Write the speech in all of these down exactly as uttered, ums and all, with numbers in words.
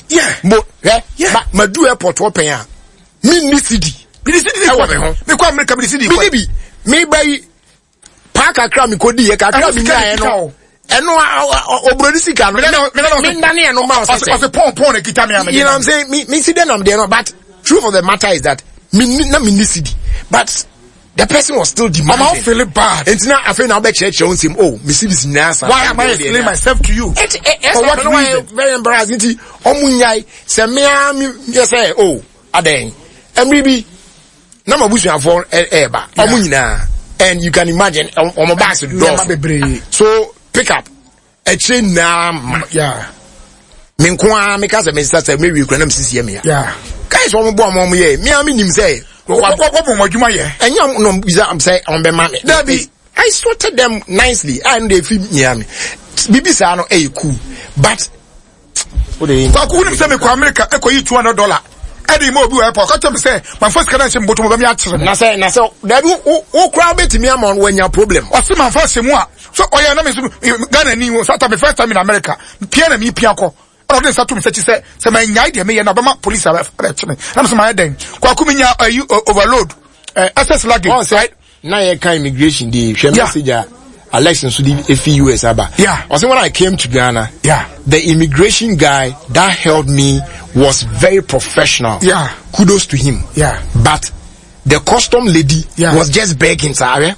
Yeah. Mo, eh? Yeah. Ma, ma do airport open ya. Me ni city. Me ni city. I want me home. Me kwa America me ni city. Me bi. Me buy park akra me kodi ye kakra me nya no. Eno obrodi sika no. Me ndane eno ma o say. O say pon pon e kita me am. You know what I'm saying? Me me see them am there no, but truth of the matter is that me na me ni city. But the person was still demanding. I'm feeling bad. And now I feel now back church on him. Oh, me see this nasa. Why am I explaining myself to you? It, it, For what reason? Very embarrassing. Omunyai se me am yes say oh aden. And maybe na mabusu afọ eba. Omunyina. And you can imagine on my back door. So pick up a chain na yeah. Me nko me ka se me say me wi kura na me sisi me ya. Yeah. Guys wo mo bo mo ye. Me am nim say what what what adwuma ye enyam no biza am say on be ma me Dabi I sorted them nicely and they feel near me bibi sa no eh cool but what dey kwa ku nim say me kwa America e ko yi two hundred dollars e dey mo obi airport ka tell me say my first can say mboto mo be me akyere na say na say Dabi o kura betimi am on wanya problem o say man first mu a so oya na me so Ghana ni so that me first time in America pia na me pia ko I don't say to me say say my nyai de me na be ma police arrest me na me say my den kwa ku me nya overload uh, access luggage oh, right na ye kan immigration dey share message election so the F U S aba yeah I say when I came to Ghana yeah the immigration guy that held me was very professional yeah kudos to him yeah but the custom lady yeah. was just begging sorry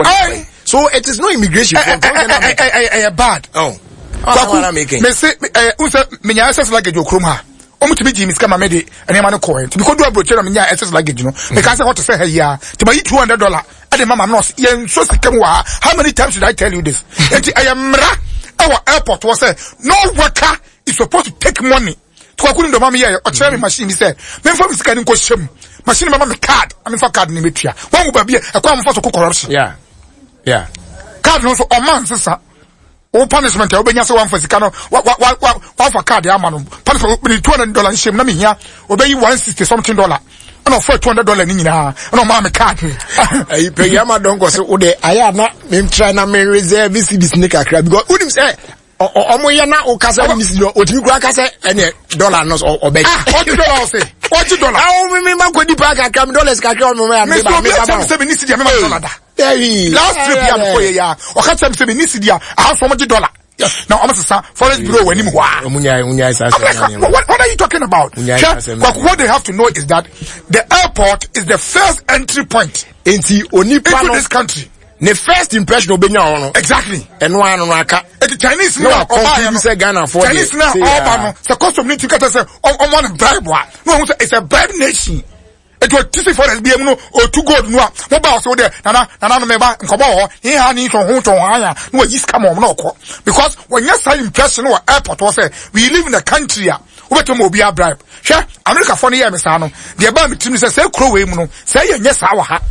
so it is no immigration eh, eh, eh, eh, bad oh That's what I'm making. Me say, eh, unse me nya access luggage okrom ha. Omo to be Jimmy scam me de enema no coin. To be ko do abroche na me nya access luggage no. Me can say what to say here. To buy two hundred dollars. I dey mama nurse. Yen so scam wa. How many times should I tell you this? Enti I am ra. Our airport was say no worker is supposed to take money. To akuni do mama here. O chere me machine be say. Me for me sika ni ko shem. Machine mama me card. I mean for card ni metua. Wan go ba bia e kwa mo for so corruption. Yeah. Yeah. Card no so o man sisa. O punishment o benya se one for sika no wa wa wa wa for card ya ma no punishment be two hundred dollars shame na me hia o be one sixty something dollar na for two hundred dollars ni nyina na ma me card eh pe ya ma don go se o de aya na me try na me reserve this this nika kra because who nim say omo ye na o kasa mi si o timi kura kasa ene dollar no o be ah forty dollars say forty dollars ah o me ma ko di pa ka kra dollars ka kra o me ya me ba me ba say me ni si dia me ma dollar da Hey, last trip ya me ko ye ya o ka tell me say me ni si dia a so much dollar now almost sa forest bureau when him wa omunya omunya isa what what are you talking about what they have to know is that the airport is the first entry point into onipa no this country. The first impression obenya ono exactly eno anu no aka the Chinese no confuse say Ghana for Chinese now all no the custom need to get say on one bribe one no it's a bribe nation. It was tissy for us be no or two gold no no ba so there na na na no me ba nkobo ho he ha ni so ho to anya no yi scam on no ko because when you say impression or airport was say we live in a country a we beto obi a bribe hwe America for no year me sa no de ba me timi say say kro we mu no say ye nya sa wa ha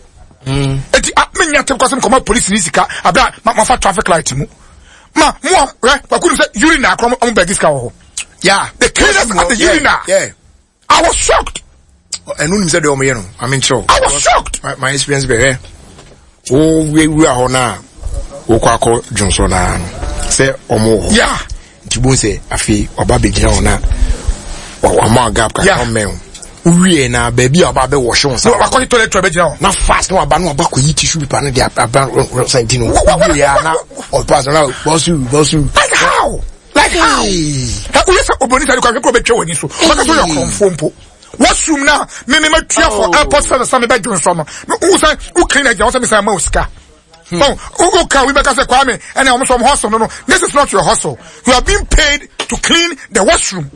mm eti me nya te because come police ni sika abra ma fa traffic light mu ma mo right ba ku say urine na akrom on beg sika ho yeah the cleaners at the urine yeah I was shocked. And when you said, "Oh, you know," I mean, so I was shocked. My, my experience, be here. Oh, we we are now. Oh, Kwako Johnson, say, "Omo." Yeah. Tibun say, "Afi, Oba be jina ona." Oh, Ama gap ka come me. We na baby Oba be wash on. So, I call it toilet to be jina. Na fast no aba no aba ko yi tissue paper no dey aba something no. We are now. Oh, pass now. Boss you, boss you. Like how? Like how? That we say Oboni say you can go be twa wani so. Because you come phone. What's room now? Me me me tria for airport service some be doing some. Who say who clean agent say me say Mosca. Oh, who can we make us say Kwame and I'm from hustle. No no. This is not your hustle. You are being paid to clean the washroom.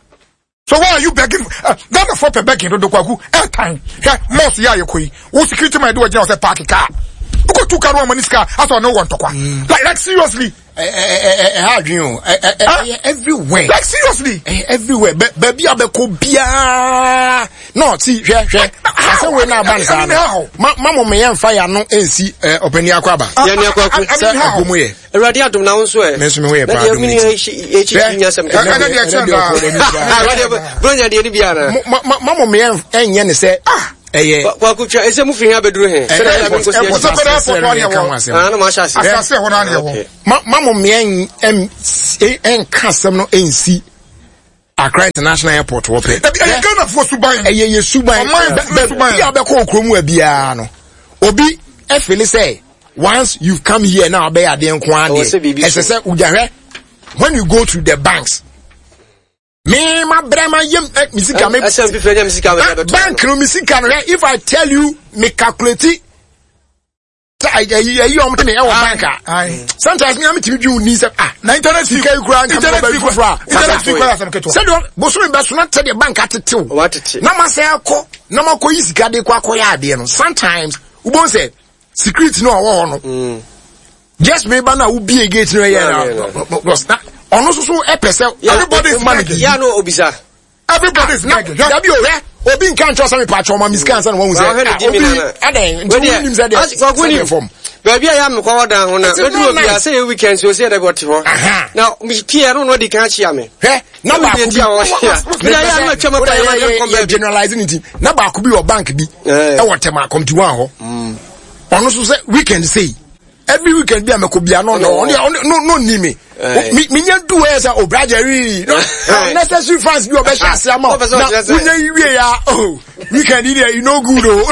So why are you begging? Uh, Ghana for begging do kwaku airtime. Yeah, most ya yekoi. Who security my do agent say park car. Who go two car one money car as no one to kwa. Like like seriously. Eh eh eh how do you everywhere like seriously everywhere baby abeko bia no see hwe hwe ase we na ban sa no mama me yan fire no ensi opani akwaba ya ni akwaku se akomu ye erade adom na wonso e me so me we pa do me e chi nya sem ka na dia chanda bronya de ni bia na mama me yan enye ne se ah eh kwa kutwa ese mu finya beduru he se na me ko se ah no ma sha se asase ho na ne ho mama me en en kasam no ensi Accra International Airport wo pe. E Ghana for Suban. E ye Suban. Suban. Ya be ko okromu abia no. Obi e feel say once you've come here now be ade nko ade. Ese say ujahwe when you go to the banks. Me my brema yem misika me. Bank no misika no if I tell you me calculate I I you am me e wo bank. Sometimes me am to you ni say ah na internet fee kai kura internet fee kura internet fee kura some keto. Say do boso me be so na tell the bank atetew. Na ma say akọ na ma kọ yisika de kwa akọ ya ade no. Sometimes we bon say secret no wo no. Mm. Just me ba na wo bi gate no here na. Ono so so e pese everybody is managing. Yeah no obisa. Everybody is managing. Ya bi o re obi nkan tro so me pa tro ma miskan san won say. Obi aden do nim say dey form. Baby I am ko dan ho na. We do obi a say weekend so say dey got ho. Now me Pierre no dey kan chia me. Eh na ba ku bi me ya na chama pa ya generalizing it. Na ba ku bi o bank bi e wotem akomti wan ho. Mm. Ono so say weekend say every weekend be amekobia no no no no ni me me nya do e say obrajeri no necessary fans be obe share am na unya yiwe ya oh weekend here you no good oh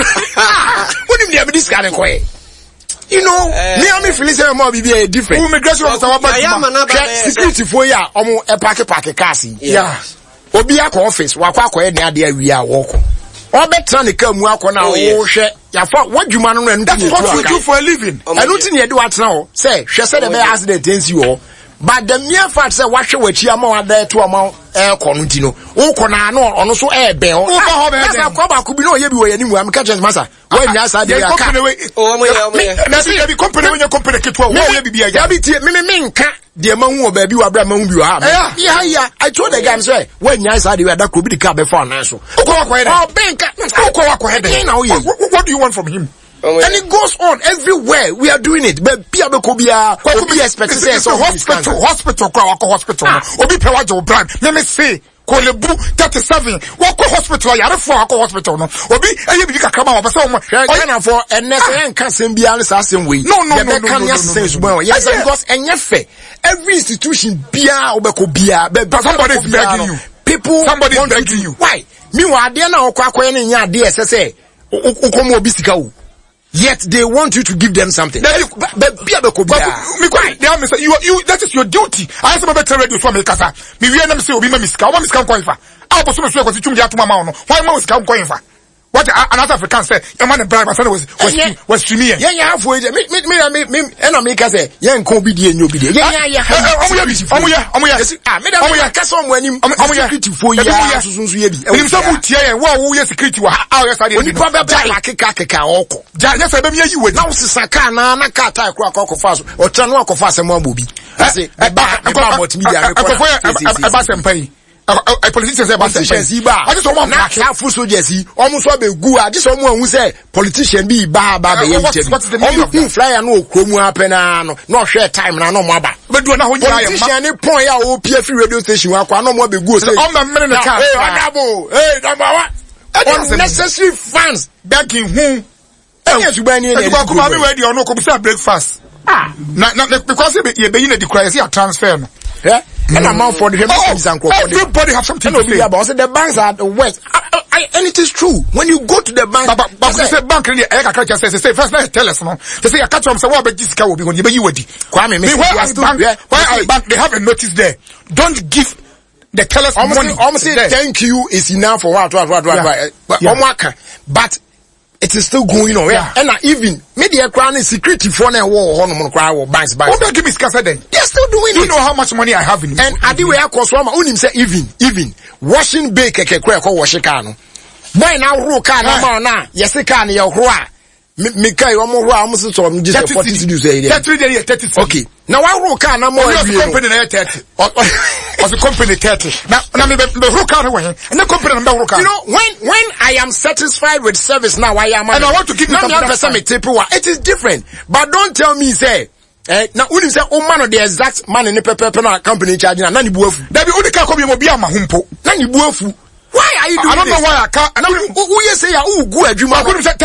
what if they be this kind of way you know me am feel say more be be different immigration officer wa back security for ya omo e park park cars yeah obi akọ office wa akọ akọ e ne ade awi a wo ko obetra ne ka mu akọ na wo hwe ya fa wadwuma no anu that's what you do for a living anu ti ne de watena ho say hwe say the be accident tensi ho but the mere fact say wahwe wachi ama wada to ama e ko no ti no wo ko na no ono so e be ho that's akọ ba ko bi no ye bi wo ye ni mu am ka chance masa wo nya sa de ya ka o mo ye o mo ye na se bi company when you company ketwa wo ye bi bia ya bi tie me me nka de ma hu oba bi wa bra ma hu bi wa ha yeah yeah I told the guy say wo nya sa de ya da ko bi de ka be fa na so ko wa ko he oh bank ko wa ko he de na wo ye what do you want from him? Oh, yeah. And it goes on everywhere. We are doing it. But Pia Bekobia, Kobia expect to say so. Hospital, hospital, hospital. Obi Pewajo brand. Let me say, Kolebu thirty-seven. Wako hospital, yare for wako hospital no. Obi, eyi bi ka kama wa pesa o. Ghana for ennese can same be an same way. No, no, no, no, no. Yes, because enyefe every institution bia obekobia. But somebody is begging you. People, somebody is begging you. Why? Meanwhile, they na okwa kwa ene nya de say. Ukomo obi sika wo. Yet they want you to give them something. But be able to be. Me quite. They are say you you that is your duty. I have some better radio for me kasa. Me we na me say obi ma miska. O ma miska ko ifa. Ah bo so me so ko tum dia to mama no. Why ma miska ko ifa? What another African say? A man bribe my son was was was to me. Yeah yeah for me me me me and I make say yeah nko bi die nyo bi die. Yeah yeah yeah. Omo ya omo ya omo ya. Ah me da omo ya kasa omo anim. Omo ya security for ya susunsu ye bi. Enim so mu tie ye wo wo ye security wa. Ah yes I dey. Oni problem be like keka keka oko. Ja yes I be me yi we. Now sisa ka na na ka ta akwa akọ fa so. O tra no akọ fa asem abobi. Say e ba e ba multimedia record. E ba sempai. A politician say about politicians ba. I just want na careful soldiers yi. Omo so be gu a just omo hu say politician bi ba ba be yin. What's the meaning of that? Flyer no okromu apena no. No share time na no mo aba. Be do na ho nya ya. Politician ni pon ya o P F radio station akwa no mo be gu say. On the minute car. Hey, honorable. Hey, number one. Unnecessary fans begging who? Yes, you buy any. You go come me ready or no come say breakfast. Ah. Na na because you be in the cry say a transfer no. Yeah. And amount for the everybody have something to say about. So the banks are the worst. I, I, and it is true. When you go to the bank, but but, but say, say bank really, I can't just say say first let tell us no. They say I catch them say what about this guy will be when you be you ready. Kwame, me why are bank? Why are bank? They have a notice there. Don't give the tellers money. Almost say thank you is enough for what what what what. But but it is still going on. Yeah. And even media crown is security for na war on mon cry or banks banks. What give me scasa then? They're still doing you it. You know how much money I have in and adiwe akoswa ma unim say even even washing bay keke kwa kwa wash car no. Boy na ro car na ma na yes car na your hro a me kai omo hro a mo se so mo just forty cedis say there. thirty there thirty. Okay. Now I ro car na mo e company na thirty. Was the company thirty. Now na me be ro car we and the company na ro car. You know when when I am satisfied with service now I am and I want to give you something. It is different. But don't tell me say eh na uni say o man the exact man in pepe na company charge na na ni buafu. That be uni ka ko bi mo bia ma humpo. Na ni buafu. Why are you doing this? I don't know why I can't. Now, who you say who go adwuma?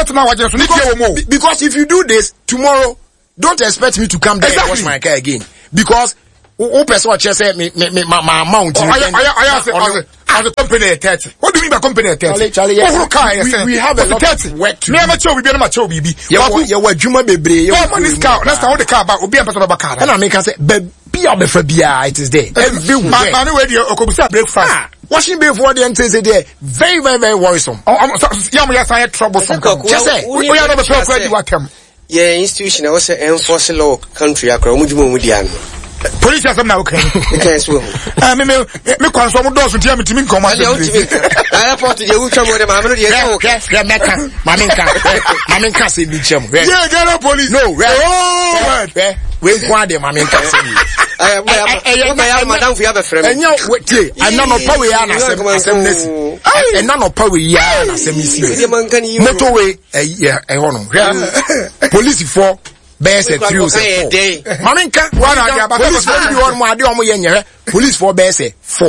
Because, because if you do this tomorrow, don't expect me to come there exactly. and wash my car again. Because who person or say me me me my amount. I I I as a company thirty. What do you mean by company thirty? Charlie, we, we have a lot of work to do. Me macho we be na macho bibi. You were juma bebre. You were this car. That's how the car about obi am person about car. And I make say be obefa bia it is there. Everywhere. Man we dey okobusa breakfast. Washing before the end say there very very very worrisome. I'm yeah me say troublesome. Just say we are not the credit what am. Yeah, institution I was enforce law country akra omu juma omu dia no. Police has now okay. Yes, well. I mean, me me kwan so mo do so tia me timi nkom ase. I report the you chamo dem ameno dey say okay. Yeah, meka. Maminka. Maminka say bi chamo. Yeah, get police. No, oh, wait. We kwa dem maminka say. I am madam fi have a friend. Enya wete, ana no power ya na sem asem nesi. Ena no power ya na sem isi. Moto we eh eh hono. Police for best at three or four. Maminka, one idea, but police for the one more, the one more, police for best four.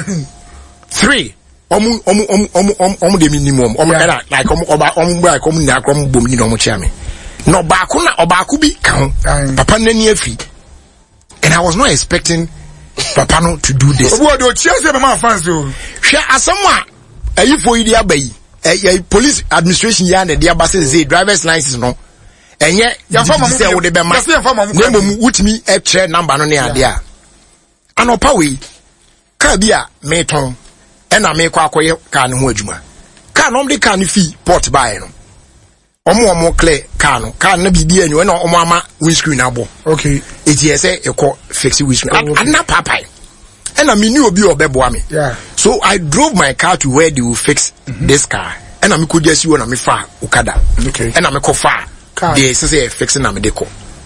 Three. Omu, omu, omu, omu, omu, omu, the minimum. Omu, like, omu, oba, omu, like, omu, na, omu, boom, ni, omu, chame. No, bakuna, obakubi, count. Papa, nene, fi. And I was not expecting Papa no to do this. What do you say, my fans do? Share as someone, a you for idia bay, a police administration, yan, and the ambassador, driver's license, no. And yet, your farmer say, would be my farmer, which me a chair number on the idea. And no power, Kabia, Mayton, and I make quack can wojuma. Can only can fee port by no. Or more more clear, can, can be dear, you know, mama, windscreen abo. Okay. It's yes, a call fixie windscreen. I'm not papa. And I mean, you will be a beboami. Yeah. So I drove my car to where they will fix mm-hmm. this car. And I'm could just you and I'm far, Okada. Okay. And I'm a co far. They say fixing am deco.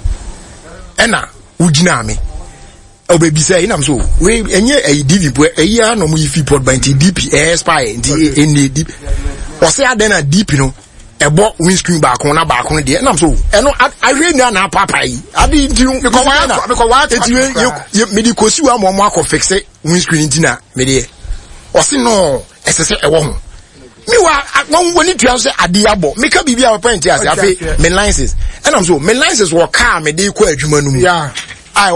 Ena ujina me. Obebi say inam so we enye e D V a year no mu ifi port by D P expire ndi eni D P. O say aden na D P no e bo windscreen back on na back on dey inam so eno ahwe na na papa yi. Adi nti because why because why enti you me di kosi wa mo mo akọ fix windscreen nti na me dey. O say no esese e wo ho. Me wa one when it was adiabo me ka bibia wa point as afi me licenses and I'm so me licenses wo car me dey kwa adwuma no mu yeah I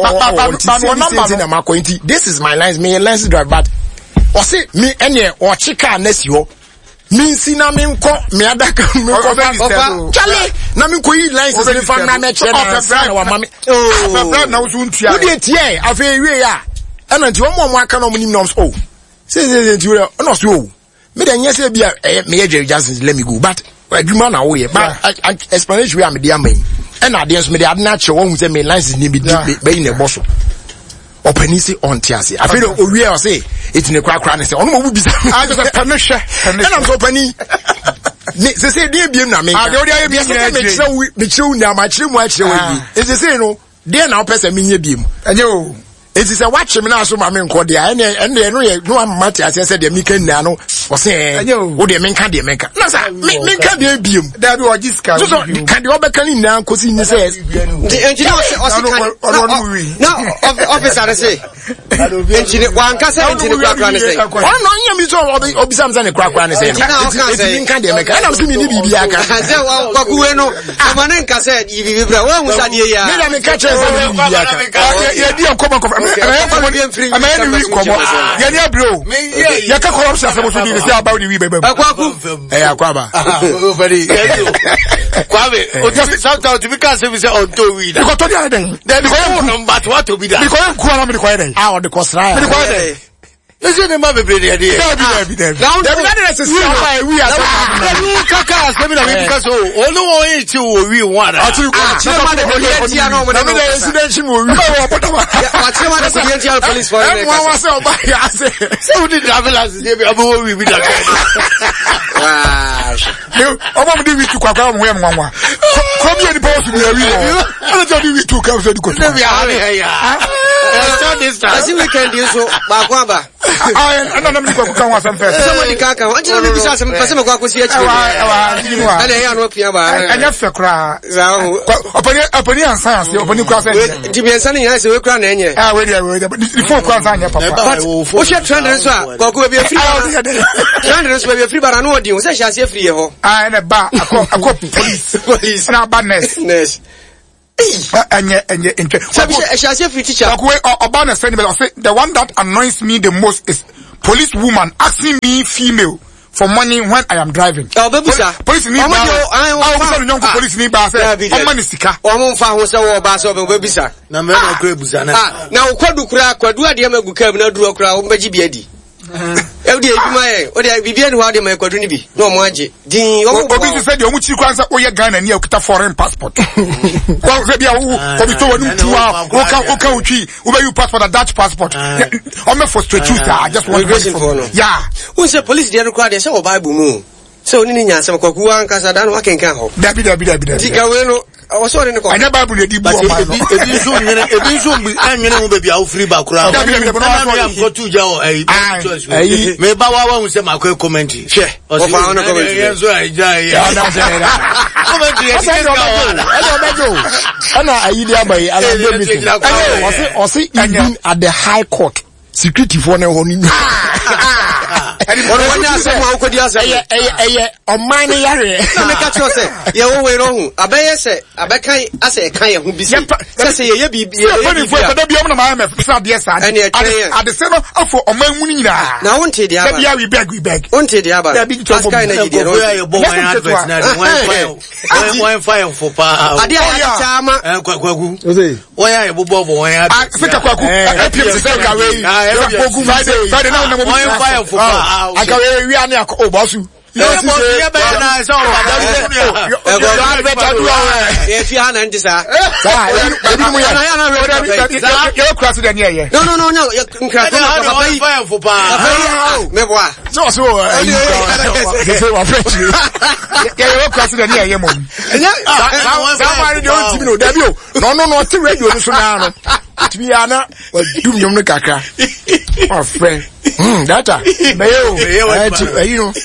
o this is my license me license drive but o say me ene o chika na si ho me si na me nko me adaka me ko chale na me ko yi license me fa na me che na wa mama oh na wo ntua wo dey tie afi wie ya ana nti wo mo mo aka no mo nim no oh say say nti wo no so me den yes be me Jerry Johnson let me go but adwuma na wo ye but explanation we am dey am and na dey so me dey adna che won say me license ni be be na boso opani say on tiase I feel o wie o say it ne kra kra ne say ono mo bi say I just permission and am so opani ni say say dey biem na me ah dey dey biem na me che me che na ma che mu a che we is say no dey na person me nya biem enye o it is a watch me now so ma me nko dey and and no ye no am mate ase say dey me kan na no o say o dey me kan dey me kan na sa me me kan dey biem da bi o jiska so kan dey obeka ni na nkosi ni say engineer o say no officer say engineer wan ka say engineer kwa kwa ni say o no nya mi so obisam say ne kwa kwa ni say it kan dey me kan na so mi ni bibi aka say wa kuwe no amane nka say bibi bra wa hu sa dey ya me na me ka che say bibi aka ye di nkoma I'm a week come on. Yeah, bro. You can corruption for what you say about the baby. Hey, Aquaba. Kwame, just sometimes we can't say we say on to we. Because to the other day, then the but what to be done? Because I'm calling me the quiet. Ah, the cost right. Is it the mother baby idea? Now the is we are Kaka, seven of because all the way to we want. I tell you, police for so did travel we with wow. I'm going to Kwaka when one. Come here, the boss will be I don't need to come to the I see we can do so, Bakwaba. I don't know if I want some first. Somebody can't come. I don't know if some person will go see a child. And I know Piaba. I never cry. Upon your science, the opening class. To be a sunny as a crown, and yet I will but before cross on your papa. What's your trend? Go be a free trend will be a free, but I know you say, I see a free. I and a bar, a cop police, police, and our badness. Enye enye enye. I shall say free teacher. Obana said the one that annoys me the most is police woman asking me female for money when I am driving. Oh, baby, sir. Police need money. I want to know police need money. How many sika? Oh, I'm fine. What's our boss of baby, sir? Na me no kre buzana. Ah, now kwadu kura kwadu ade am aguka na duro kura o maji biadi. E odi eduma e, odi bibia ni ho ade ma kwadu ni bi. Na o mo age. Din o obi say de o mu chi kwanza o ye Ghana ni akuta foreign passport. Kwa say bia wo obi to wanu tuwa, o ka o ka utwi, o be you passport a Dutch passport. O me frustrate you sir, I just want to. Yeah. Who say police dey record dey say o Bible mu. So ni ni nyansa kwaku an kasa da no akenkan ho. Dabi dabi dabi dabi. Diga we no I was sorry no. Anya Bible dey bu o ma no. Ebi so nyene ebi so anyene ho baby a free ba kura. Dabi dabi dabi na am go to jaw eh choice. Me ba wa wa hu say makwa comment. She. O fa on comment. Yenzo aja ya. Comment ye say go on. Hello Bejo. Ana ayi dia bai ala do meeting. Osi osi even at the high court. Security for na ho ni. Ono wanya asem a ukodi asem. Eye eye eye o man yare. Na me ka cho se ye wo we ro hu abaye se abekan ase kan ye hu bi se. Se se ye ye bi ye ye bi. Fa da bi o na ma me fa de sa. Ade se no afo o man mu ni nyina. Na wonte dia ba. Da bi we beg we beg. Wonte dia ba. Pascal na gidi ro. Ya ye bo my advert na one fire. One fire for pa. Ade ya chama. Eh kwaku. Oya ye bo bo one advert. Se ka kwaku. E pie se ka we. Ah, kwaku Friday. Friday na na mo fire for pa. Aka we we ani akọ obasu. Yes, yes, be na so o ba do. E go na be ta do e. E fi ana ndi sa. Sa, e bi mu ya. Na ya na we. Ye cross the near ye. No no no no, nkra ko ba yi. Fire for pa. Me boa. So so e say wa fresh. Ye cross the near ye mo. Sa ma ri do ti no da bi o. No no no, ti radio no so na no. Ti bi ana wa dum yom no kakra. My friend. Hmm, data. Mayo. Eh, you know.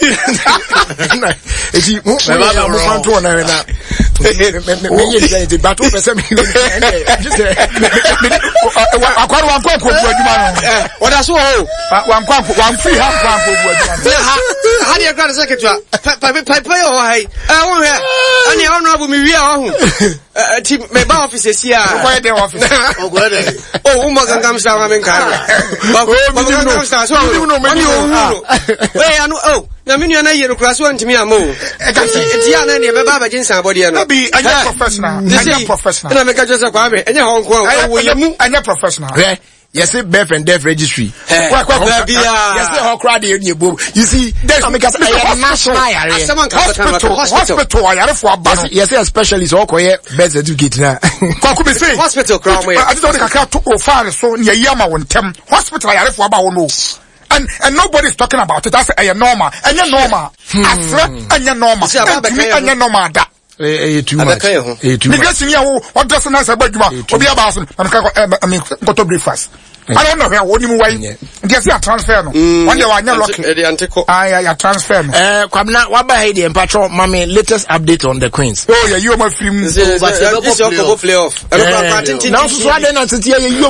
Esi, mo ba mo fan to na na. Me ye dey dey battle person me. Just akwaru wan kwa kwa adwuma no. Eh, oda so o. Wan kwa wan free hand kwa kwa adwuma. Ha, ha dey grad secretary. Pa pa pa pa yo hai. Eh, won he. Ani honorable me wi a ho. Eh, ti me ba office si a. Kwa dey office. O go dey. Oh, mo gangam sa ma men kan. Ba ba gangam sa so. You know me. Wey anu oh. Na me nua ye no kura so antimi amo. E ka ti ti ana ne be ba ba jinsan body e no. Abi anya professional. Anya professional. Na me ka jose kwa be enye hon kwa wo ye mu anya professional. Yeah. Yes, birth and death registry. Kwa kwa kwa bia. Yes, how crowd dey near bob. You see, there's because a national area. Hospital, hospital ayare for aba. Yes, a specialist o koye birth certificate na. Kwa ku be say hospital crown we. I just want to kakra to o far so ne yama won tem. Hospital ayare for aba wo no. And and nobody's talking about it. That's a normal. And you normal. Asra and you normal. And you normal that. Eh, too much. Eh, too much. Because you know what doesn't answer but you obi abaso. I mean, go to breakfast. I don't know where what you why. Just your transfer no. One day one lucky. Ah, yeah, your transfer no. Eh, kwamna wa ba head patron mama latest update on the Queens. Oh yeah, you my film. This is your play off. Now so what then until you you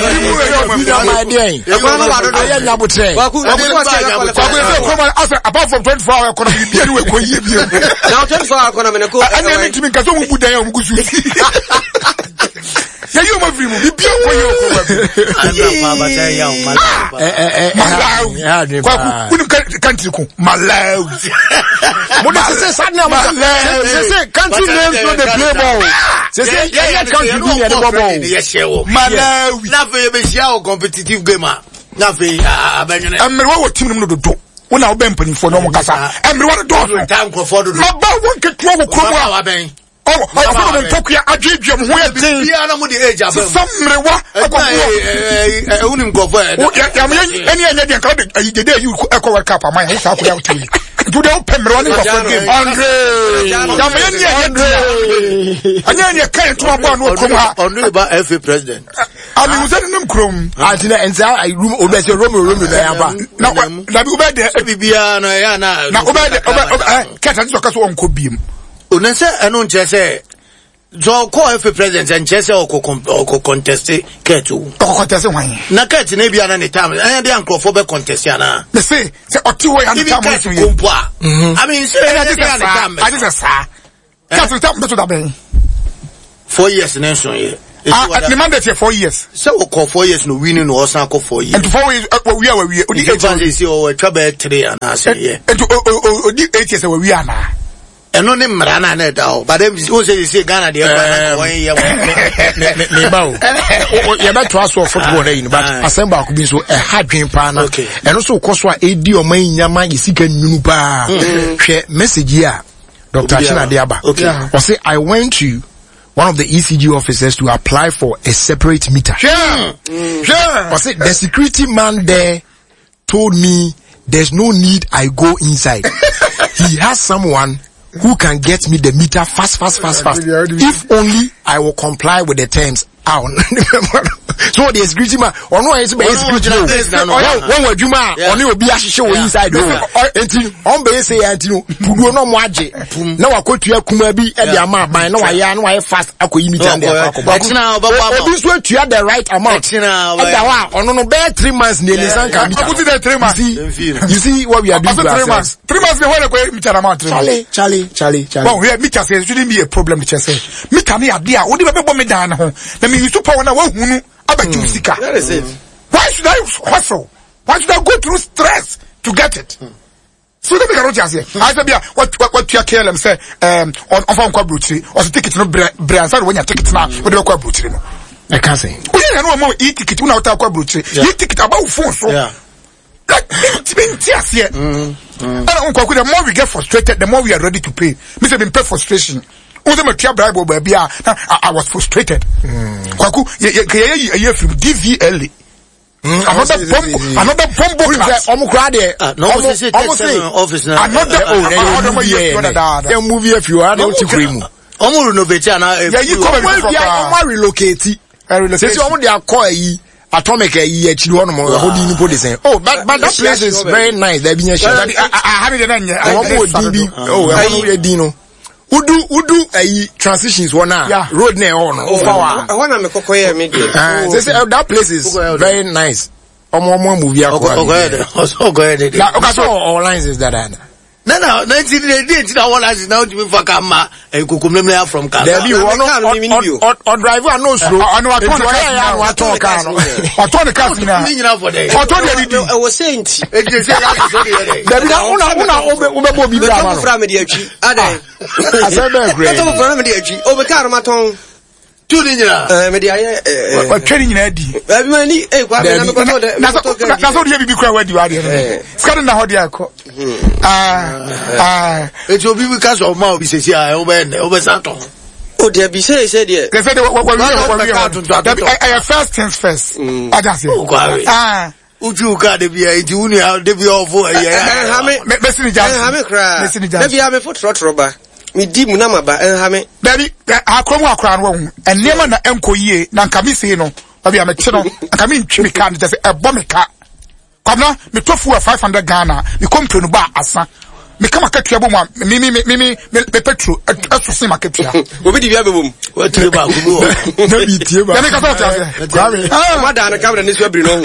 my day. I am now train. Apart from twenty-four hour economy be anyway ko yie bi. Now twenty-four hour economy ko. Ani me timi ka so mu budan ya mu gusu. Yeah, you my film. Be pure for you. Eh eh eh. Malawi. Kwa ku country ku Malawi. Mo dey say sad na Malawi. Say say country names no dey play ball. Say say yeah country be dey ball. Malawi. Na fe be share o competitive game ah. Na fe abenye. Amere wo team no do do. Una obe mpani for no mo kasa. Amere wo do. Time ko for do. Maba won ketu wo kromo a aben. Oh, I found them talking adjudgum where they piano with the age of some rewa. I own him go for it. Any other country, the day you echo a cup of my house, I'll put out to you. To the open running for game. Andre, Andre, and then you can't talk about only about F A president. I mean, was that in them chrome? I didn't answer. I room over the room, room with the now, now, over there, Bibiana, Yana, now, over the cat and soccer on could be. Unese eno nchese so ko F president nchese o ko contest ketu ko contest wan na ket na bia na ne time eh dey ankrofo be contest ana me say say otiwo ya na time so ye I mean say na dey na time I just say ket time beto da ben four years na so ye. Ah, the mandate here four years. So we call four years no winning no osan call four years. And four years we are we odi eight years say o twa three and I say yeah. And odi eight years we are na. Eno ne mra na na da o. But them who say say Ghana dey one year. Me ba o. You better trust for football na yin but assemble ko bi so e hadwen pa na. Eno so koso a edi o man nyama yisika nyunu pa. Hwe message here Doctor Achina Diaba. Okay. I say I went to one of the E C G officers to apply for a separate meter. Sure. Mm. Sure. I said the security man there told me there's no need I go inside. He has someone who can get me the meter fast, fast, fast, fast. If only I will comply with the terms. So the security man, or no, it's security man. One word you man, only will be a show inside. On base say, you do no more. Now I go to your Kumabi and the amount by no, I know I fast. I could imitate now, but this way to have the right amount. On no bad three months nearly. You see what we are doing. Three months, three months, Charlie, Charlie, Charlie, Charlie. Well, we have Mika says, shouldn't be a problem. Mika, me idea. What do you ever me down? Let me use to power now. Why should I hustle? Why should I go through stress to get it? Hmm. So let me go to say. I said, what what what you care? Let me say, um, on on phone call brutally, or the ticket no brand. Sorry, when you ticket now, what do you call brutally? I can't say. We don't know more e ticket. We not talk about brutally. E ticket about phone so. Yeah. Like, it's here. The more we get frustrated, the more we are ready to pay. Mister Been pay frustration. I, I was frustrated. Kwaku, you from D V L. Another bomb, another bomb class. Almost crowded. Almost office now. Another, another movie. Movie if you are not to cream. Almost renovate now. Yeah, you come and relocate. Since you want their call atomic a year children holding put this. Oh, but but that place is very nice. There being a shot. I have it in oh, I Dino. Udu udu a transitions one now. Road near on. Oh, I want to make a media. They say that place is very nice. Omo movie. Oh, go ahead. Also go ahead. So all lines is that. No, no, nineteen eighty-eight. Now one is now to be for Kama and Kukumlemle from Kama. There be one or driver no slow. I know I told you I told you I told you Casina for day. I told you I was saying. There be una una ube ube bi bra ma. From the edge. Ade. I said be great. Come from the edge. Over car maton. Two ninja. Eh, me dia eh. What training na di. Eh, bi mani eh kwa na me ko de. Na so na so dey bi kwa wadi wadi. Skadu na hodi akọ. Ah ah. It will be because of my business here. Over over Santo. Oh, there be say say there. They say what what we I first things first. I just say. Ah. Uju ka de bia iti uni de bia ofo eh. Ha me me sini jam. Ha me kra. De bia me foot trot roba. Me di mu na maba en ha me. Baby, akromu akra no hu. Enema na enko yie na nka me sei no. Baby ameche no. Nka me ntwi me ka no just ebo me ka. Kwabna me tofu five hundred Ghana. Me kompre no ba asa. Me kama katua bom me me me me me petrol aso se marketia. Obi di bia bebom. What tell ba ku bo. Na bi tie ba. Ya me ka so tia. Kwame. Ah, ma da na kamera ni so abiri no.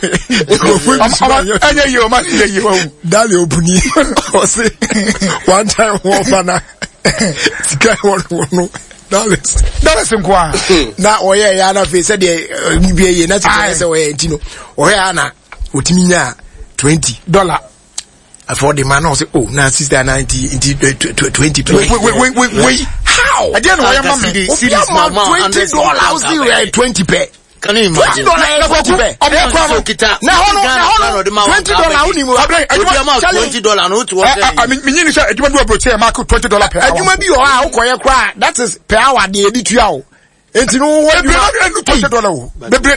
Anya yo ma ni ye wo. Dale obuni. O say one time one bana. Sika one no. Dollars. Dollars nkwa. Na oye ya na fe se de bia ye na ti se oye ntino. Oye ana otimi nya twenty dollar. For the man, I say, oh, now sister ninety, twenty, twenty. Wait, wait, wait, wait, wait. How? I didn't know why I'm twenty dollars, twenty pay. Can you imagine? twenty pay. Now, now, twenty dollars. twenty dollars. I mean, you know, you want to approach a market twenty dollars per hour. You might be your cry. That is per hour, the edit you. And you know what you have twenty dollars.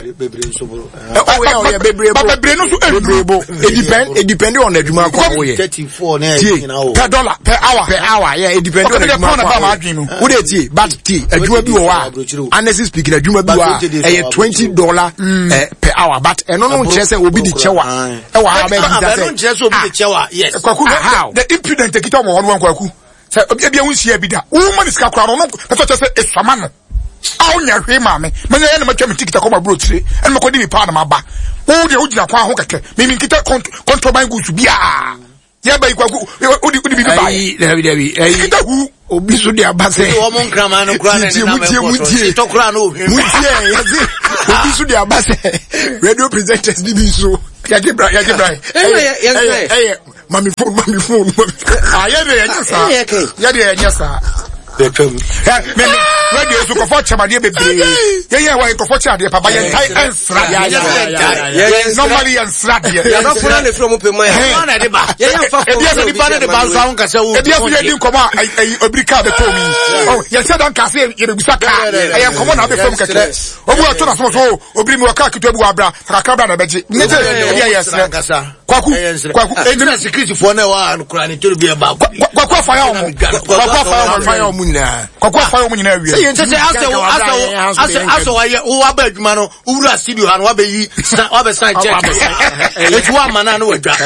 It depends, it depends on the Juma. thirty-four per dollar, per hour, per hour. Yeah, it depends on the Juma. Would it but tea, a Juma Bua, honestly speaking, a Juma Bua, a twenty dollars per hour. But a non chess will be the Chewa. Oh, I don't just will be the Chewa. Yes. How? The impudent take it on one Kwaku. So, maybe I will see a bit. Woman is Kakra. That's what I said. It's Samano. Aw nya hwe maame me nya na matwa me ticket akoma bro tire en me kodi mi pa na maba wo de ugina kwa ho keke me mi kita contraband goods bia ya ba ikwa udi udi bi ba ai David David ai obi so de abase o mo nkrama no kura na na me mutie to kura no ohwe mutie yazi obi so de abase radio presenters ni bi so yaje bra yaje bra eh eh mami phone mami phone ah ya de yaje sa ya de yaje sa betum me me radio so ko for chamade bebre ye ye wa ko for chamade papa ye tai ensra ya ya normally ensra ya no funa le from pe man ya na de ba ye ya fa e dia se di pa de ba so awon kase wo e dia se di nkomo ai obrika be to mi oh ye se don kase ye be bisaka ai nkomo na be from kake obu ato na so so obri mi waka kitu ebu abra kakra bra na beje ne je e dia ye sra kwaku kwaku e dia security for na wa an kura ni to bi e ba kwaku afa ya omo kwaku afa ya omo nyina kwaku afa ya omo nyina awie se se aso aso aso aso wa ye wo aba adwuma no wura studio ha no wa be yi wa be sign check e tu wa mana no wadwa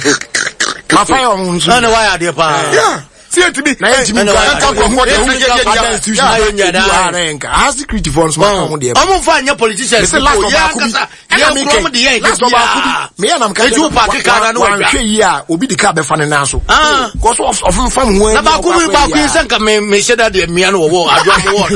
ma fa yo mun na wa ya de pa yeah see it be na yet mi ka ka ko mo de hu ye ye institution ayo nya da arenka has security forms ma ka mo de o mo fa nya politicians se la ko ba ku bi ya mi ko mo de ye la ko ba ku bi me ya na m ka ju pa ke ka na no wadwa hwe yi a obi di ka be fa ne na so ah ko so of of fam ho na ba ku bi ba ku sen ka me me sheda de me ano wo adwa mo wo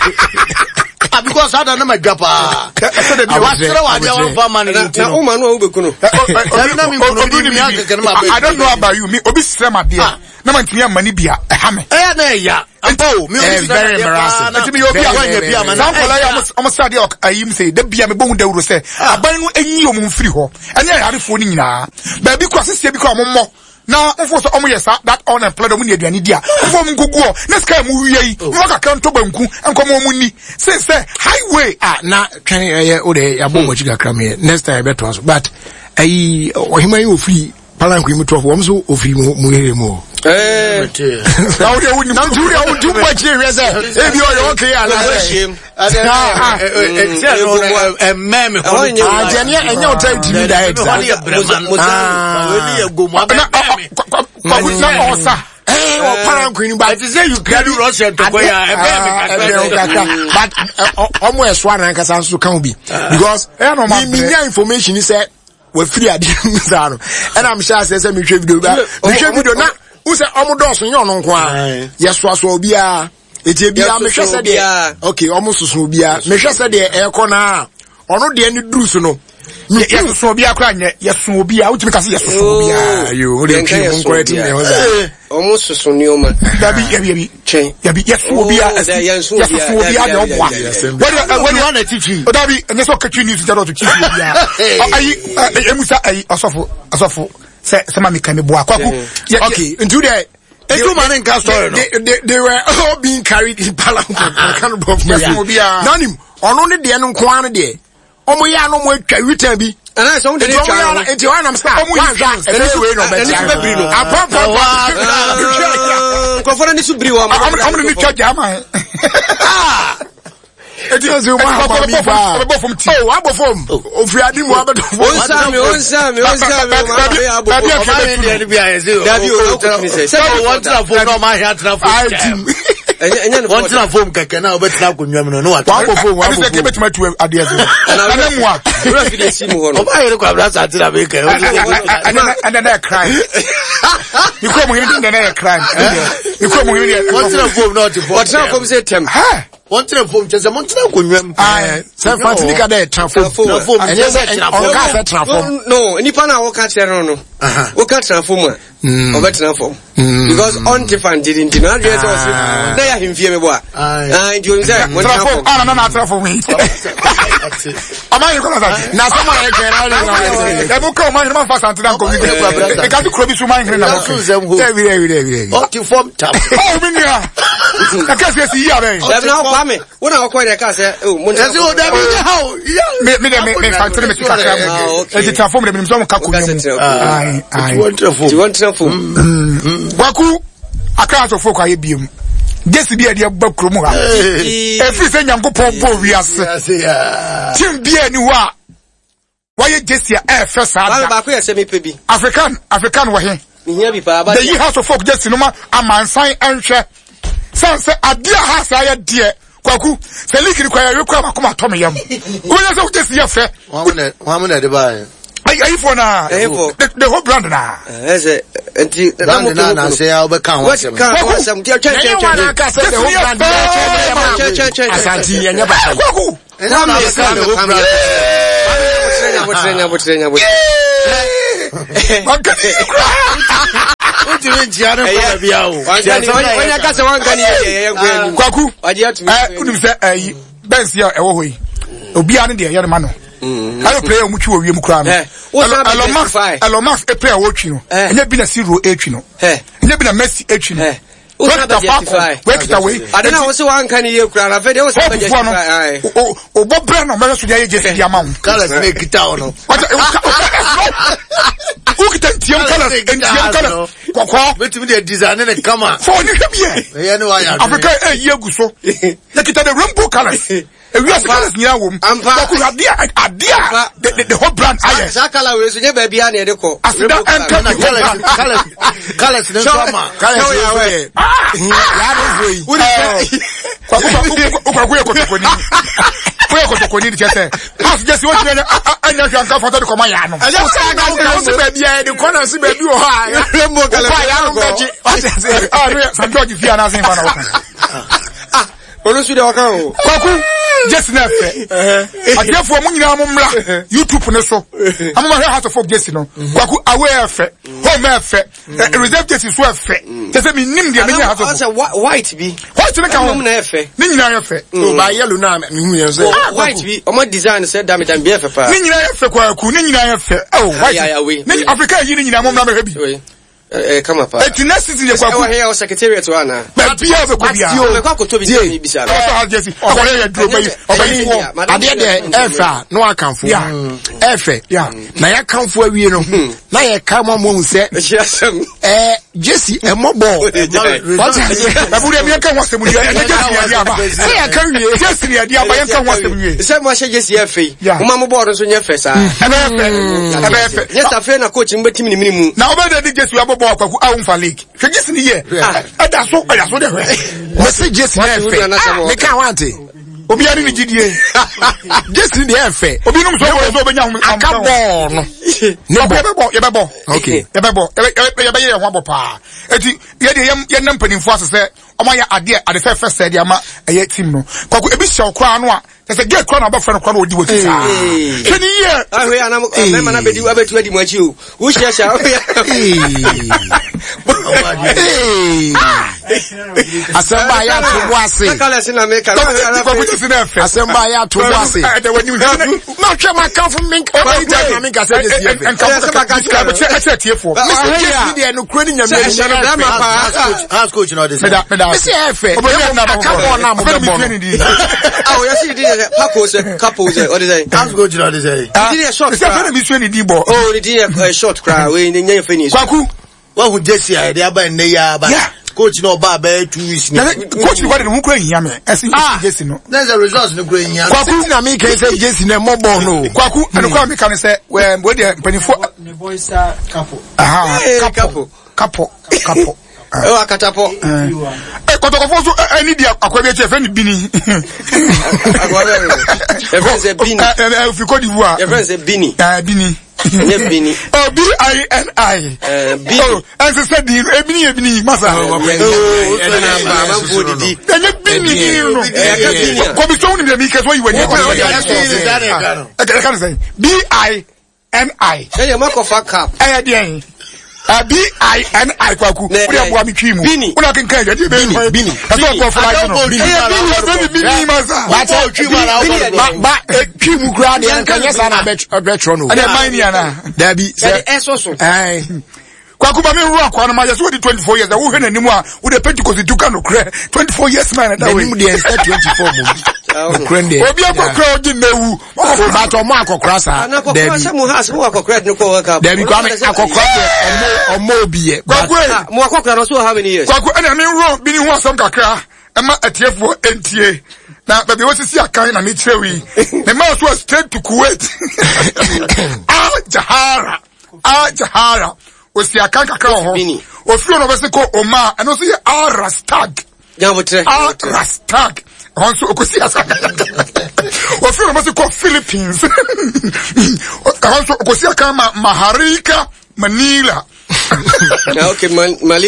because ada na magapa ese de bi wasra wa dia wan fa man ni na o ma no o be kuno na mi kuno bi mi aka ma I don't know about you me obi srema de na man timi amani bia e ha me eh na ya ampo mi o very embarrassing timi obi a bia man san kola ya am sade ayim say da bia me bohu da wuro say aban no enyi omum firi ho ene ya yarefo ni nyina ba bi ko asese bi ko ommo na mfo so omo yesa that unemployed omo ni aduane dia mfo mo guguo na sky mo wiye yi mo ka kan to banku enkomo mo ni say say highway ah na twen ye o de ya bo mo chiga krame next time beto so but ai ohima yi ofiri palanku yi muto fo so ofiri mo here mo eh na o de woni na tu de o tu mo chi we say e bi o yo okay ala ah eh no eh meme ko ah je ne enye o tai tv diet ah we ni e go mo na na osa eh o palanku ni ba it say you carry Russia to go ya e be me but omo eso ana kasa so kan bi because me nya information say we free ade nzaro and I'm sure say say me hwe video ba me hwe video na who say omo do so nyon nko a yeso aso obi a etie bia me hwe say de okay omo soso obi a me hwe say de e ko na ono de ni duru so no yeso so obi akra nye yeso obi a utimi kase yeso so obi a yo o de twi mo correct me ho say omo soso ni o ma dabi yabi yabi chen yabi yeso obi a yeso obi a de obwa when when you want to teach you dabi enye so katwi ni sija do to teach obi a ayi emusa ayi asofo asofo se se ma me kan me bo akwaku okay into there eju man nka story no they, they were all being carried in parliament kind of yeso obi a nanim ono ne de no nko an de omo ya no mo atwa witan bi ana so de twa no enti wa nam sta omo ya eni so we no be eni so be bri no apa ko fora ni so bri wa omo ni twa jama ah eti o ma ba mi fa oh abofom ofri adi mu abedo on sa mi on sa mi on sa mi ma be abofom ba mi de bi ayezo dabi o ko mi say say one trafo no ma hia trafo enye no one trafo keke na obetina konwam no no wa abofom wa abofom betima tu ade azu ana mu a ura fi de si mu ho no oba yere kwa brasa tira be ke ana ana na crime you come here in the crime you come here one trafo no to one trafo say tem ha one trafo chese mon tira konwam ah say fantika dey trafo enye say on ka say trafo no nipa na wo ka chere no wo ka trafo mu o bet trafo because on defend didn't know the answer na ya himfie me bo a ah nti o say mo trafo ana na na trafo mi ama you gonna say na some I can na na e bu ko man man fa santi dan ko bi e ka ti kro bi su man hire na mo dey we dey we dey okay form tap oh mi nia e ka se si ya be da na kwa me wo na ko dey ka say oh mo say o da bi how me me me me fa tele me ti kakra mo e ti trafo me me so mo ka ko mi ai ai one trafo one trafo waku akra so folk aye biem Jesi bi e de ba kromu ha e fi se nyankopon bo wiase tim bi ani ho a waye Jesi e fe sa da ba ko ye se me pe bi African African wo he mihia bi pa ba the year house of folk Jesi no ma amansan enhwe sanse adia ha sa ya de kwaku se likiri kwa ya rekwa makoma to me yam wo ye se Jesi ye fe wa mo na wa mo na de ba I for na the whole brand na as a brand na say overcome what can some check check check the whole brand Asante yenya ba kwaku na na say the whole brand Butrenya butrenya butrenya Uti wenjiana kwa bia o. Wanya kase wanga ni ye kwenu. Kwaku. Waje atumi. Eh unim se eh Benz ya ewo hoyi. Obi ane de ye ne ma no. Ayo player mu twi wo wiem kura no. Elon Musk Elon Musk e player wo twi no. Enya bi na zero e twi no. Enya bi na Messi e twi no. What's the fuck? Wake it away. I don't know what's one can you cry. I've heard what's happening. Oh, oh, Bob Brown, I'm going to get the amount. Colors make it down. What? Who can tell colors and colors? But with the design and come on. For you here. Africa, eh, you go so. Look at the rainbow colors. We are colors near womb. I'm back. The whole brand. I Sakala was never be any other call. As the colors, colors, colors, in the summer. Colors. Ukagwe kotokoni. Kwe kotokoni ni chete. As just what you anya janka for the command yano. Aja ka se ba bia de kona se ba bi o ha. Rembo kala. Ya no beji. Ah, no, San George fi ana sin fa na waka. Ah, olusu de waka o. Kwaku just na fe. Eh. Adefo mu nyina mo mra. YouTube ne so. Amama he house of Jesse no. Kwaku aware fe. Home fe. Reserve Jesse so fe. Tese mi nim de me house of. Asa white bi. White ne ka ho. Na fe. Ni nyina ya fe. O ba yellow na mi hu yen so. White bi. Omo design say damage and be fe pa. Ni nyina ya fe Kwaku. Ni nyina ya fe. Oh, white. Ni Africa yi ni nyina mo mra me bi. Eh, come up. Eti na city ye Kwaku. Ewa here secretariat wa na. Ba bia be ko bia. Me kwa ko to bi ni bisa. Also has Jesse. Akore ye duro bayi. Obayi wo. Ade de efa no akanfo. Yeah. Efe. Yeah. Na ya kanfo awie no. Na ye ka mo mo se. Eh Jesse e mo ball. What is it? Aburi mi kan wasem ni. E Jesse ya dia ba. Se ya kan wie. Jesse ya dia ba ye kan wasem ni. Se mo hye Jesse afi. Uma mo board so nya fe sa. E be fe. E be fe. Yes afi na coach mbetimi ni minimu. Na oba de Jesse abo ball Kwaku a umfa league. Hwe Jesse ni ye. Ada so, ada so de hwe. Me se Jesse na fe. Me kan wante. Obi ari ni gidie. Jesse dey fe. Obi num so so obenya hu. Aka ball no. No be ball, ye be ball. Okay. Ye be ball. Ye be ye ho abo pa. Eti ye de ye nam panimfo asese omo ya ade ade fe fe se de ama eye team no. Kwaku ebi hye okra no a There's a get crown about friend crown odi wo tisa. Can you hear? Ah, we ana me mana be di wa betu adi mo achi o. Wo share share. Asamba ya to boase. Kala se na me kala. Asamba ya to boase. Na hwe ma kan fu min ka ba ita na min ka se dey here. En kan fu ka ka be che che tie fo. Mister Jesse dey no kro ni nyame ni na ma pa. House coach no dey. Me da me da. Mister Efe. Obo na ba ko na mo be bo. Ah, we see dey Paco say couple say what is that? House coach no dey say. Did a short. Say na mi sue ni di bo. Oh, did a short cry we nya finish. Kwaku. Wa hu Jesse ai dey aba nne ya aba. Coach no ba ba two weeks ni. Coach ni ba dey hu kura hia me. Esi Jesse no. There's a results no kura hia. Kwaku na me can say Jesse na mo ball no. Kwaku and kwa me can say we we dey penifo. Ne boys are couple. Aha, couple. Couple. Couple. Oh, akatapo. Eh, kotokofo so any dia akwabe che fe ni bini. Akwabe. Your friend say bini. Eh, fi Cote d'Ivoire. Your friend say bini. Eh, bini. Ne bini. Oh, B I N I. Eh, bini. Oh, and say di e bini e bini masa. Oh, na ba fo di di. Eh, bini no. Eh, ka bini. Ko bi so ni mi ke so yi we ni. Eh, can say B I N I. Eh, you make of a cap. Eh, dia. Uh, B I N I Kwaku. We are going to be Bini. Una can carry it. Bini. Bini. That's all for flight. Bini. Bini. Bini. Masa. But all Bini. But but Kimu grad and can yes ana bet retrono. And mine yana. Debi. Say esoso. Eh. Kwaku ba me ru akwa na ma just we twenty-four years. Wo hwe na nimu a wo de Pentecost duka no kre. twenty-four years man that way. Nimu dey twenty-four mo. Krende. Obi akokra ogi newu. O ba to mo akokra sa. Debi. Say mo has mo akokra no ko work up. Debi kwa me akokra omo omo obi ye. Kwaku mo akokra no so how many years? Kwaku na me ru Bini hu asam kakra. Ema atiefo entie. Na baby what is your kind na me chewi. The man was straight to Kuwait. Ah Jahara. Ah Jahara. Osi akanka kakra ho. Ofio no bese ko Oma, and also Arastag. Yabotre. Arastag. Onso okosi asaka. Ofio must call Philippines. Also, Kosia Kama Maharika Manila. Okay, Mali,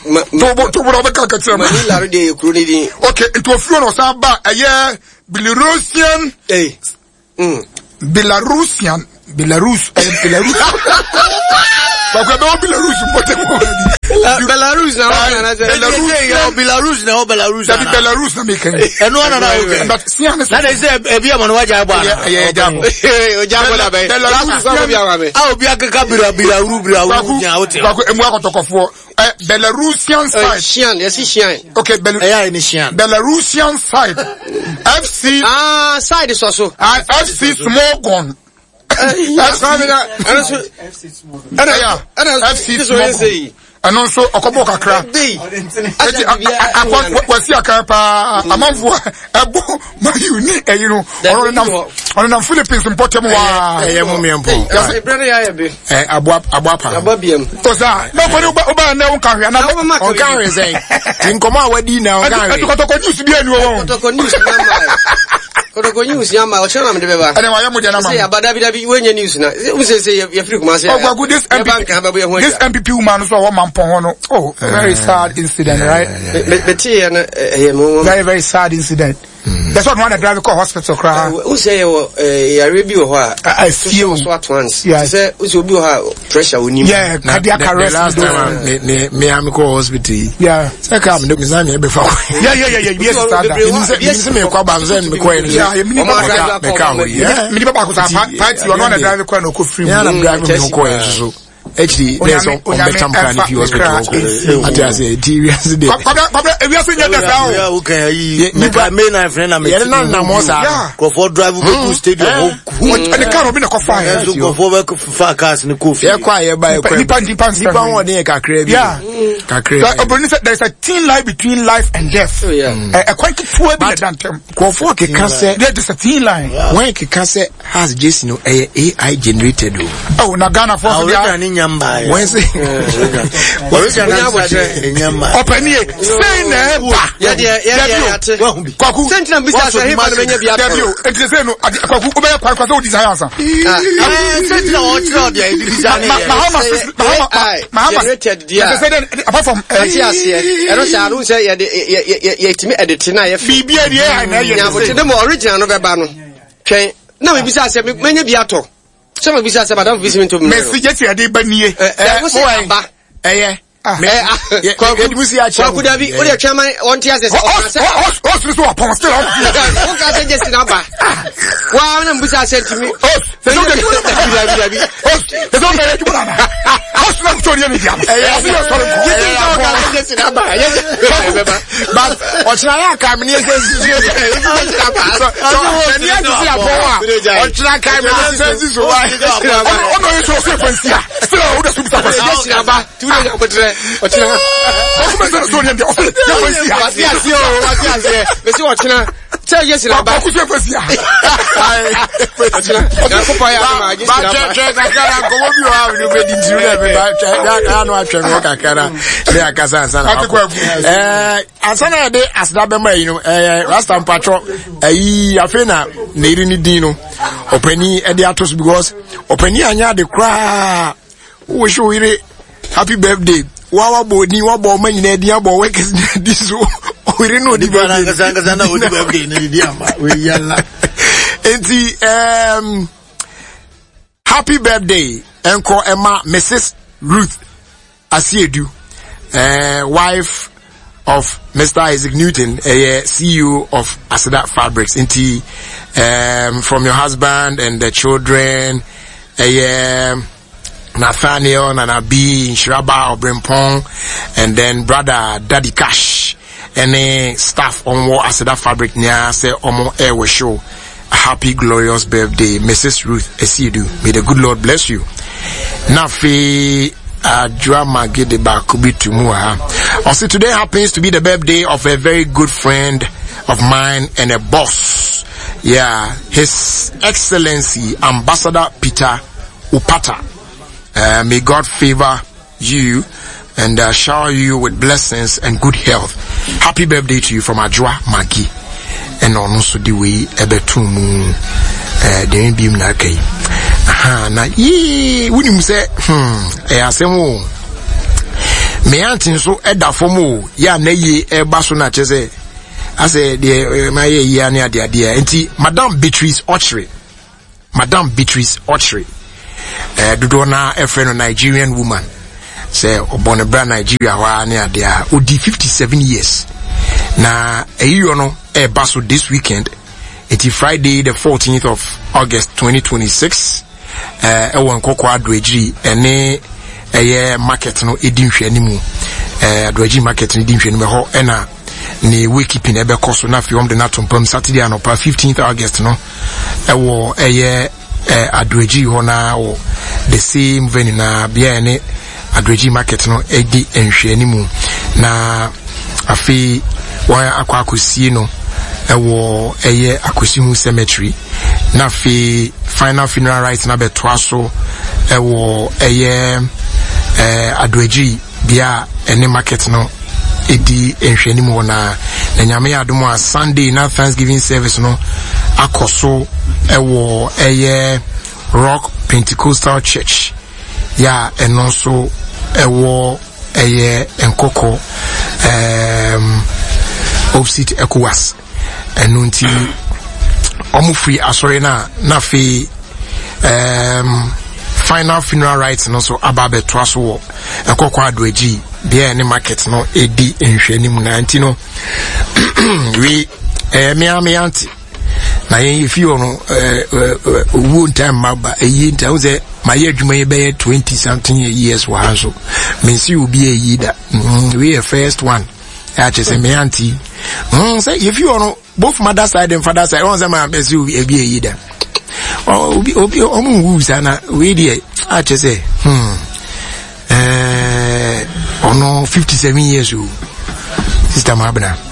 Manila, okay, into a few of Saba, a year, Belarusian, eh, Belarusian, Belarus, Belarus. But we don't Belarus, Belarus now, Belarus now, Belarus. That is Belarus na making. And one another. But see, that is a be a man who yeah, yeah, Jabo. I'll be a Kabila, Belarusian side. Shian, yes, Shian. Okay, Belarusian side. F C. Ah, side is also. F C small gun. F C small gun. And also Okobo Kakra. Wasi akapa amanfo ebo ma uni e you know on na Philippines importem wa eh mo miempo eh brother ya be eh abua abuapa ababiem to sa no ko oba na won kahwe na on kahwe say tinkomo awadi na on kahwe kotoko news bi anu wo kotoko news na ma kotoko news ya ma o chena me de beba ene wa ya mo de na ma say abada bi da bi wenye news na we say say ya free kuma say oh good this M P P this M P P woman so wo mampon ho no oh very sad incident right very very sad incident. Mm. That's what one that drive the hospital cry. Who say you uh review her I feel what once. Yeah. Say who should be her pressure when you yeah cardiac arrest last time me me me am go hospital. Yeah. Say come me say me before. Yeah yeah yeah yeah yes start that. Me say me kwa banzen me kwa ni. Yeah, me me come. Yeah. Me baba ko sa party you one that drive the no ko free. Yeah, I'm driving me ko so. Actually, there's some better plan if you was going to go. I just say, T V S. If you are saying that now, yeah, okay. You can make my friend. I'm yeah, no, no, more. Yeah, go for drive to stadium. And the car will be a coffee. So go for work for cars in the coffee. Yeah, quiet by a nipan nipan nipan one day kakre. Yeah, kakre. There's a thin line between life and death. Oh yeah. A quite poor be than them. Go for ke cancer. There's a thin line. When ke cancer has just no A I generated. Oh, na Ghana for the Wednesday. Open here. Say never. Yeah, yeah, yeah, yeah. Kwaku. Sentinel business I have many of you. It is say no. Kwaku ube kwa kwa so desire answer. Sentinel what you there design. Mahama Mahama generated there. Apart from yes here. Ero sha ru say ye ye timi edit na ye bibia dey na ye. Ya but dem original no be ba no. Twen. Na me bisa say menya bi ato. Some of these are about visiting to me. Messi, get your day, Bania. Eh, eh, could have been only a chairman on Tias. Oh, this was upon still. Okay, just in our wow, and Busa said to me, oh, there's no there's no house not to but what's not coming here says tell yes in about you first here. Asana de asda bema you know eh Rasta Patro eh afena na iri ni din no opani e de atos because opani anya de kra wo show ire happy birthday wawa bodi wa bo ma nyina dia bo we kesi di so ire no di birthday ngasa ngasa na odi birthday ni di ama we yalla enti um happy birthday enko Emma Missus Ruth Asiedu uh wife of Mister Isaac Newton, a uh, C E O of Asada Fabrics. Inti, um, from your husband and the children, a uh, Nathaniel, Nanabi, Shiraba, Obrimpong, and then brother Daddy Cash, and uh, staff on what Asada Fabric near say Omo Air show. A happy, glorious birthday, Missus Ruth Esidu. May the good Lord bless you. Nafi. Uh, drama get the bakubi to mua. Also, today happens to be the birthday of a very good friend of mine and a boss. Yeah, His Excellency Ambassador Peter Upata. Uh, may God favor you and uh, shower you with blessings and good health. Happy birthday to you from Ajwa Magi. and ono so di we ebetu mu eh den biem na kai aha na yi wunim se hmm e asem o me antin so eda fom o ya na yi eba so na chese ase de my ye ane ade ade enti Madam Beatrice Ochre Madam Beatrice Ochre eh dodo na e friend Nigerian woman say obone bra Nigeria wa ane ade a odi fifty-seven years na eyo no e baso this weekend eti Friday the fourteenth of August twenty twenty-six eh e won kokwa adwagiri ene eye market no edinhwe animu eh adwagiri market no edinhwe no ho ena ni wakekeeping ebe koso na fi om de na tompam Saturday anopa fifteenth August no ewo eye eh adwagiri ho na wo the same venue na bia ne adwagiri market no edi enhwe animu na afi wa akwa akosie no ewo eye Akosihu cemetery na fi final funeral rites na betwa so ewo eye eh adwagiri bia ene market no edi enhwani mo na na nyame adom a Sunday na Thanksgiving service no akoso ewo eye Rock Pentecostal Church ya eno so ewo eye enkoko um opposite ECOWAS enunti omu free asori na na fi um final funeral rites no so ababe twaso wo enkoko adwaji bia ne market no edi enhwani mu na anti no we eh me am anti na yen if you no eh wo time maba eyi nta wo ze my adwuma ye be twenty something years wa hanso me see obi eyi da we the first one I just say me auntie mm say if you know both mother side and father side one say my be see obi eyi da obi obi omu wu sana we dey I just say hmm eh ono fifty-seven years old sister Mabna